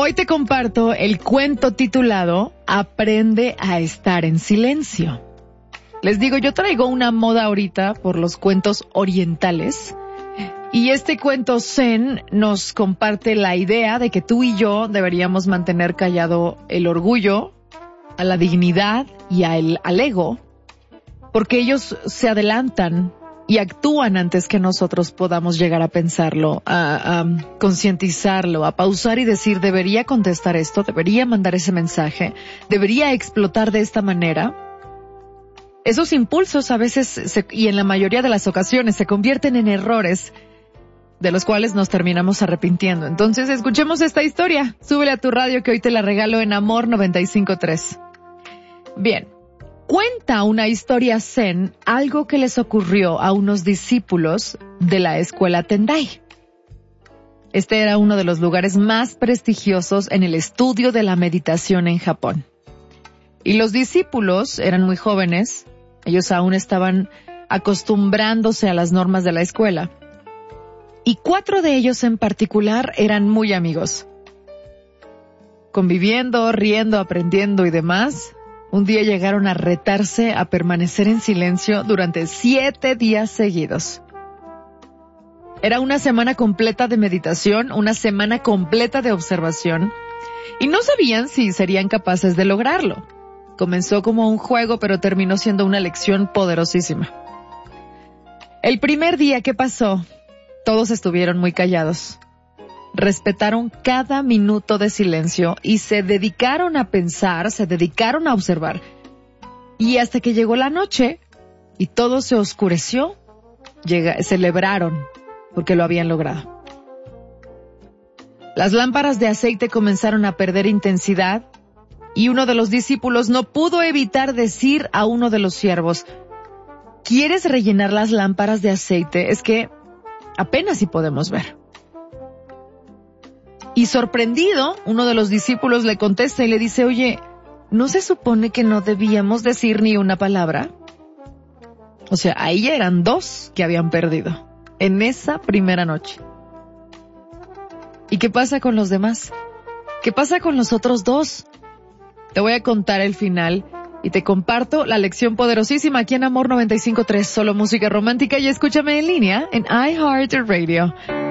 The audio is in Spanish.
Hoy te comparto el cuento titulado Aprende a estar en silencio. Les digo, yo traigo una moda ahorita por los cuentos orientales. Y este cuento zen nos comparte la idea de que tú y yo deberíamos mantener callado el orgullo, a la dignidad y al ego, porque ellos se adelantan y actúan antes que nosotros podamos llegar a pensarlo, a concientizarlo, a pausar y decir, debería contestar esto, debería mandar ese mensaje, debería explotar de esta manera. Esos impulsos a veces, y en la mayoría de las ocasiones, se convierten en errores de los cuales nos terminamos arrepintiendo. Entonces, escuchemos esta historia. Súbele a tu radio que hoy te la regalo en Amor 95.3. Bien. Cuenta una historia zen algo que les ocurrió a unos discípulos de la escuela Tendai. Este era uno de los lugares más prestigiosos en el estudio de la meditación en Japón. Y los discípulos eran muy jóvenes, ellos aún estaban acostumbrándose a las normas de la escuela. Y 4 de ellos en particular eran muy amigos. Conviviendo, riendo, aprendiendo y demás. Un día llegaron a retarse a permanecer en silencio durante 7 días seguidos. Era una semana completa de meditación, una semana completa de observación, y no sabían si serían capaces de lograrlo. Comenzó como un juego, pero terminó siendo una lección poderosísima. El primer día que pasó, todos estuvieron muy callados. Respetaron cada minuto de silencio y se dedicaron a pensar, se dedicaron a observar. Y hasta que llegó la noche y todo se oscureció, celebraron porque lo habían logrado. Las lámparas de aceite comenzaron a perder intensidad y uno de los discípulos no pudo evitar decir a uno de los siervos, ¿quieres rellenar las lámparas de aceite? Es que apenas si podemos ver. Y sorprendido, uno de los discípulos le contesta y le dice, oye, ¿no se supone que no debíamos decir ni una palabra? O sea, ahí ya eran 2 que habían perdido, en esa primera noche. ¿Y qué pasa con los demás? ¿Qué pasa con los otros 2? Te voy a contar el final y te comparto la lección poderosísima aquí en Amor 95.3, solo música romántica, y escúchame en línea en iHeartRadio.